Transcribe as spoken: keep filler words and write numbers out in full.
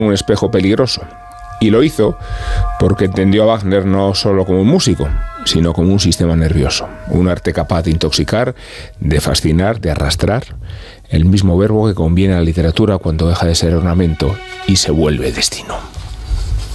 un espejo peligroso. Y lo hizo porque entendió a Wagner no solo como un músico, sino como un sistema nervioso, un arte capaz de intoxicar, de fascinar, de arrastrar, el mismo verbo que conviene a la literatura cuando deja de ser ornamento y se vuelve destino.